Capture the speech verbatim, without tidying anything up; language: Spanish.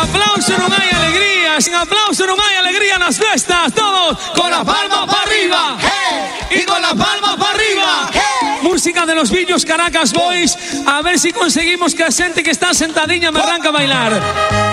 aplauso no hay alegría, sin aplauso no hay alegría en las fiestas. Todos con la palma para arriba, hey, y con la palma para arriba. Hey. Música de los Villos Caracas Boys. A ver si conseguimos que la gente que está sentadilla me arranca a bailar.